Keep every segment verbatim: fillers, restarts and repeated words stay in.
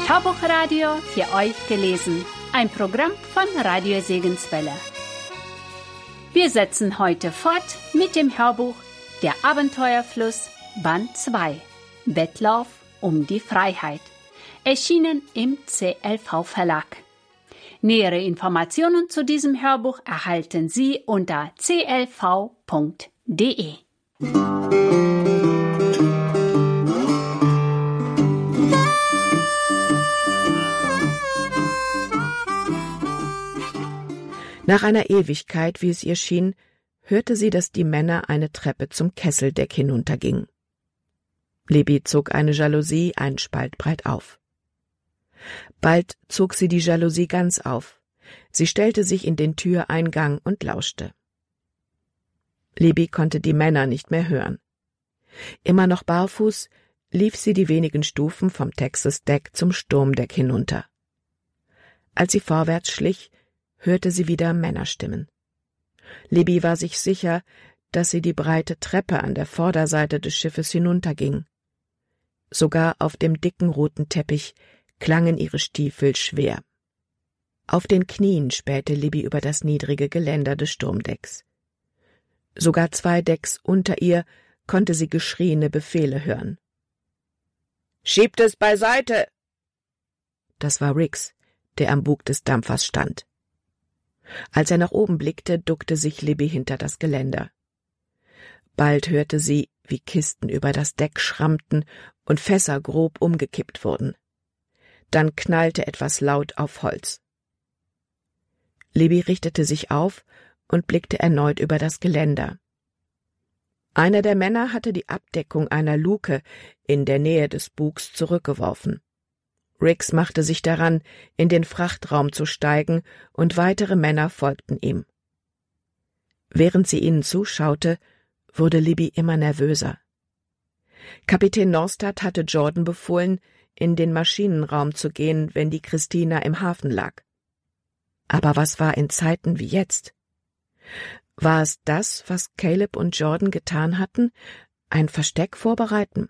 Hörbuchradio für euch gelesen. Ein Programm von Radio Segenswelle. Wir setzen heute fort mit dem Hörbuch Der Abenteuerfluss Band zwei. Wettlauf um die Freiheit. Erschienen im C L V Verlag. Nähere Informationen zu diesem Hörbuch erhalten Sie unter c l v punkt d e. Nach einer Ewigkeit, wie es ihr schien, hörte sie, dass die Männer eine Treppe zum Kesseldeck hinuntergingen. Libby zog eine Jalousie einen Spalt breit auf. Bald zog sie die Jalousie ganz auf. Sie stellte sich in den Türeingang und lauschte. Libby konnte die Männer nicht mehr hören. Immer noch barfuß lief sie die wenigen Stufen vom Texas-Deck zum Sturmdeck hinunter. Als sie vorwärts schlich, hörte sie wieder Männerstimmen. Libby war sich sicher, dass sie die breite Treppe an der Vorderseite des Schiffes hinunterging. Sogar auf dem dicken roten Teppich klangen ihre Stiefel schwer. Auf den Knien spähte Libby über das niedrige Geländer des Sturmdecks. Sogar zwei Decks unter ihr konnte sie geschrieene Befehle hören. »Schiebt es beiseite!« Das war Riggs, der am Bug des Dampfers stand. Als er nach oben blickte, duckte sich Libby hinter das Geländer. Bald hörte sie, wie Kisten über das Deck schrammten und Fässer grob umgekippt wurden. Dann knallte etwas laut auf Holz. Libby richtete sich auf und blickte erneut über das Geländer. Einer der Männer hatte die Abdeckung einer Luke in der Nähe des Bugs zurückgeworfen. Riggs machte sich daran, in den Frachtraum zu steigen, und weitere Männer folgten ihm. Während sie ihnen zuschaute, wurde Libby immer nervöser. Kapitän Norstad hatte Jordan befohlen, in den Maschinenraum zu gehen, wenn die Christina im Hafen lag. Aber was war in Zeiten wie jetzt? War es das, was Caleb und Jordan getan hatten, ein Versteck vorbereiten?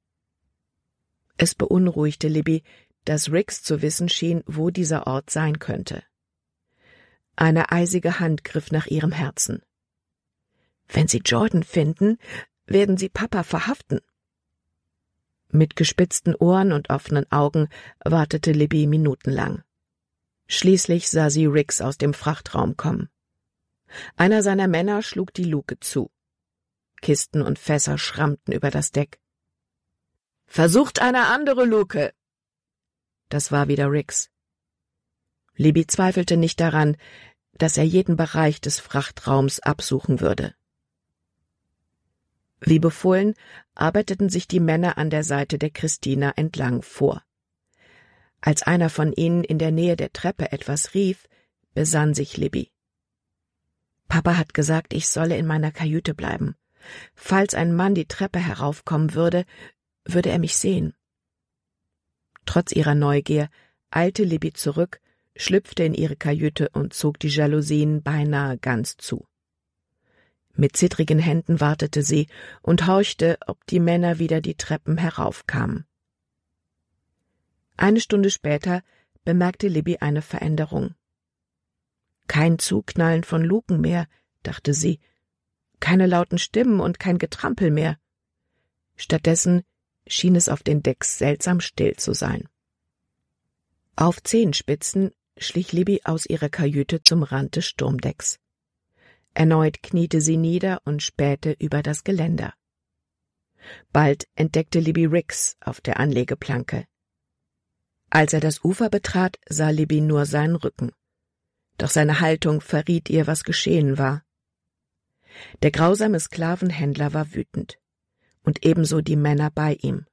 Es beunruhigte Libby, dass Riggs zu wissen schien, wo dieser Ort sein könnte. Eine eisige Hand griff nach ihrem Herzen. Wenn sie Jordan finden, werden sie Papa verhaften. Mit gespitzten Ohren und offenen Augen wartete Libby minutenlang. Schließlich sah sie Riggs aus dem Frachtraum kommen. Einer seiner Männer schlug die Luke zu. Kisten und Fässer schrammten über das Deck. »Versucht eine andere Luke!« Das war wieder Riggs. Libby zweifelte nicht daran, dass er jeden Bereich des Frachtraums absuchen würde. Wie befohlen, arbeiteten sich die Männer an der Seite der Christina entlang vor. Als einer von ihnen in der Nähe der Treppe etwas rief, besann sich Libby. »Papa hat gesagt, ich solle in meiner Kajüte bleiben. Falls ein Mann die Treppe heraufkommen würde, würde er mich sehen.« Trotz ihrer Neugier eilte Libby zurück, schlüpfte in ihre Kajüte und zog die Jalousien beinahe ganz zu. Mit zittrigen Händen wartete sie und horchte, ob die Männer wieder die Treppen heraufkamen. Eine Stunde später bemerkte Libby eine Veränderung. Kein Zuknallen von Luken mehr, dachte sie, keine lauten Stimmen und kein Getrampel mehr. Stattdessen schien es auf den Decks seltsam still zu sein. Auf Zehenspitzen schlich Libby aus ihrer Kajüte zum Rand des Sturmdecks. Erneut kniete sie nieder und spähte über das Geländer. Bald entdeckte Libby Riggs auf der Anlegeplanke. Als er das Ufer betrat, sah Libby nur seinen Rücken. Doch seine Haltung verriet ihr, was geschehen war. Der grausame Sklavenhändler war wütend. Und ebenso die Männer bei ihm.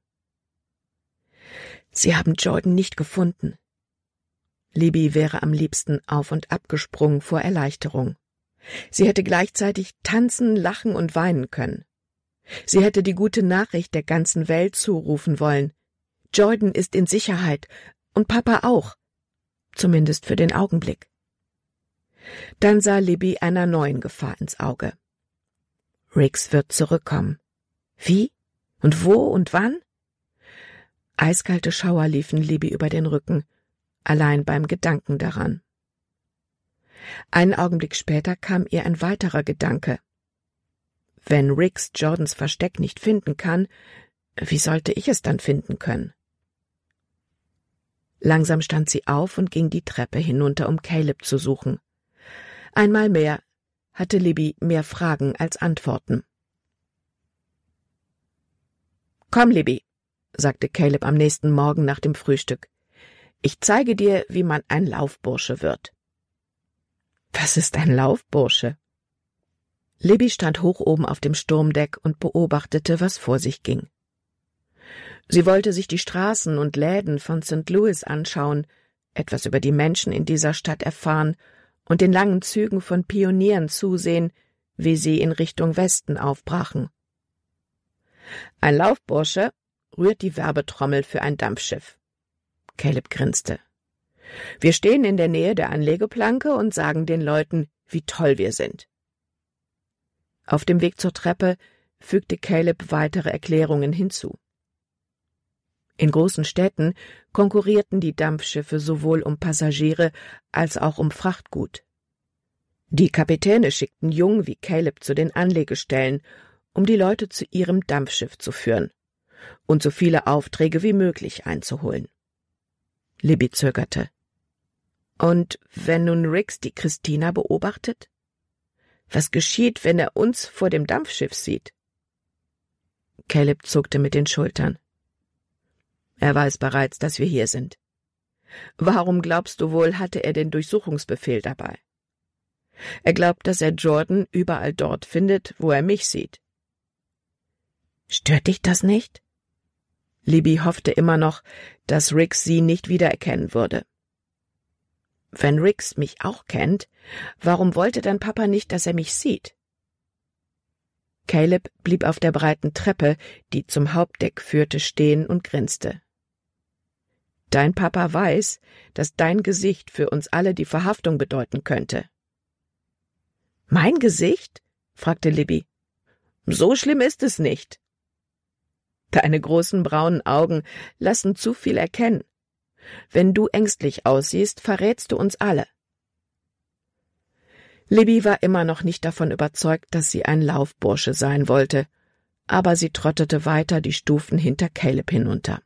Sie haben Jordan nicht gefunden. Libby wäre am liebsten auf und ab gesprungen vor Erleichterung. Sie hätte gleichzeitig tanzen, lachen und weinen können. Sie hätte die gute Nachricht der ganzen Welt zurufen wollen. Jordan ist in Sicherheit und Papa auch, zumindest für den Augenblick. Dann sah Libby einer neuen Gefahr ins Auge. Riggs wird zurückkommen. Wie? Und wo und wann? Eiskalte Schauer liefen Libby über den Rücken, allein beim Gedanken daran. Einen Augenblick später kam ihr ein weiterer Gedanke. Wenn Riggs Jordans Versteck nicht finden kann, wie sollte ich es dann finden können? Langsam stand sie auf und ging die Treppe hinunter, um Caleb zu suchen. Einmal mehr hatte Libby mehr Fragen als Antworten. »Komm, Libby«, sagte Caleb am nächsten Morgen nach dem Frühstück. »Ich zeige dir, wie man ein Laufbursche wird.« »Was ist ein Laufbursche?« Libby stand hoch oben auf dem Sturmdeck und beobachtete, was vor sich ging. Sie wollte sich die Straßen und Läden von Sankt Louis anschauen, etwas über die Menschen in dieser Stadt erfahren und den langen Zügen von Pionieren zusehen, wie sie in Richtung Westen aufbrachen. Ein Laufbursche rührt die Werbetrommel für ein Dampfschiff. Caleb grinste. Wir stehen in der Nähe der Anlegeplanke und sagen den Leuten, wie toll wir sind. Auf dem Weg zur Treppe fügte Caleb weitere Erklärungen hinzu. In großen Städten konkurrierten die Dampfschiffe sowohl um Passagiere als auch um Frachtgut. Die Kapitäne schickten Jungen wie Caleb zu den Anlegestellen, um die Leute zu ihrem Dampfschiff zu führen und so viele Aufträge wie möglich einzuholen. Libby zögerte. Und wenn nun Riggs die Christina beobachtet? Was geschieht, wenn er uns vor dem Dampfschiff sieht? Caleb zuckte mit den Schultern. Er weiß bereits, dass wir hier sind. Warum glaubst du wohl, hatte er den Durchsuchungsbefehl dabei? Er glaubt, dass er Jordan überall dort findet, wo er mich sieht. Stört dich das nicht? Libby hoffte immer noch, dass Riggs sie nicht wiedererkennen würde. Wenn Riggs mich auch kennt, warum wollte dann Papa nicht, dass er mich sieht? Caleb blieb auf der breiten Treppe, die zum Hauptdeck führte, stehen und grinste. Dein Papa weiß, dass dein Gesicht für uns alle die Verhaftung bedeuten könnte. Mein Gesicht? Fragte Libby. So schlimm ist es nicht. Deine großen braunen Augen lassen zu viel erkennen. Wenn du ängstlich aussiehst, verrätst du uns alle. Libby war immer noch nicht davon überzeugt, dass sie ein Laufbursche sein wollte, aber sie trottete weiter die Stufen hinter Caleb hinunter.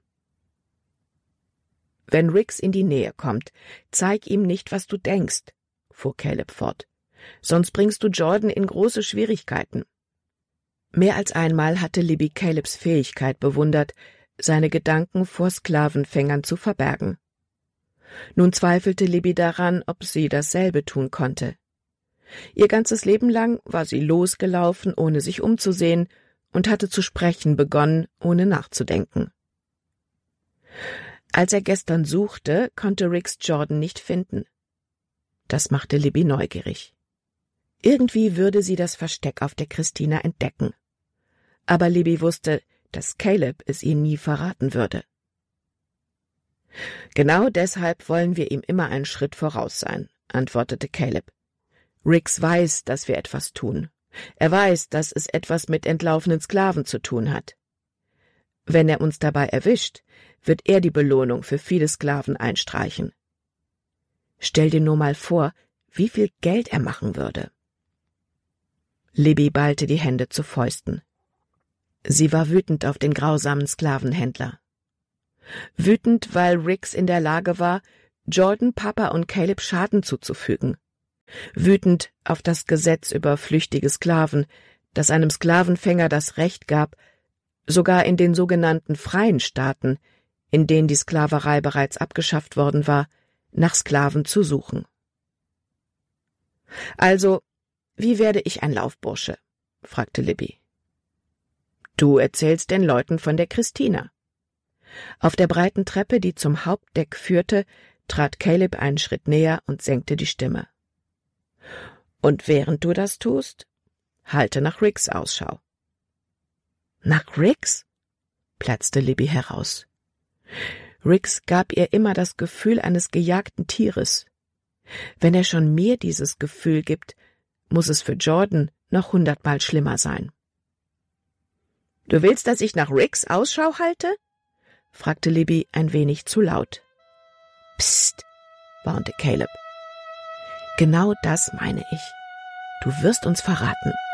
Wenn Riggs in die Nähe kommt, zeig ihm nicht, was du denkst, fuhr Caleb fort, sonst bringst du Jordan in große Schwierigkeiten. Mehr als einmal hatte Libby Calebs Fähigkeit bewundert, seine Gedanken vor Sklavenfängern zu verbergen. Nun zweifelte Libby daran, ob sie dasselbe tun konnte. Ihr ganzes Leben lang war sie losgelaufen, ohne sich umzusehen, und hatte zu sprechen begonnen, ohne nachzudenken. Als er gestern suchte, konnte Riggs Jordan nicht finden. Das machte Libby neugierig. Irgendwie würde sie das Versteck auf der Christina entdecken. Aber Libby wusste, dass Caleb es ihr nie verraten würde. Genau deshalb wollen wir ihm immer einen Schritt voraus sein, antwortete Caleb. Riggs weiß, dass wir etwas tun. Er weiß, dass es etwas mit entlaufenen Sklaven zu tun hat. Wenn er uns dabei erwischt, wird er die Belohnung für viele Sklaven einstreichen. Stell dir nur mal vor, wie viel Geld er machen würde. Libby ballte die Hände zu Fäusten. Sie war wütend auf den grausamen Sklavenhändler. Wütend, weil Riggs in der Lage war, Jordan, Papa und Caleb Schaden zuzufügen. Wütend auf das Gesetz über flüchtige Sklaven, das einem Sklavenfänger das Recht gab, sogar in den sogenannten freien Staaten, in denen die Sklaverei bereits abgeschafft worden war, nach Sklaven zu suchen. Also, wie werde ich ein Laufbursche? Fragte Libby. Du erzählst den Leuten von der Christina. Auf der breiten Treppe, die zum Hauptdeck führte, trat Caleb einen Schritt näher und senkte die Stimme. Und während du das tust, halte nach Riggs Ausschau. Nach Riggs? Platzte Libby heraus. Riggs gab ihr immer das Gefühl eines gejagten Tieres. Wenn er schon mir dieses Gefühl gibt, muss es für Jordan noch hundertmal schlimmer sein. Du willst, dass ich nach Riggs Ausschau halte? fragte Libby ein wenig zu laut. Psst, warnte Caleb. Genau das meine ich. Du wirst uns verraten.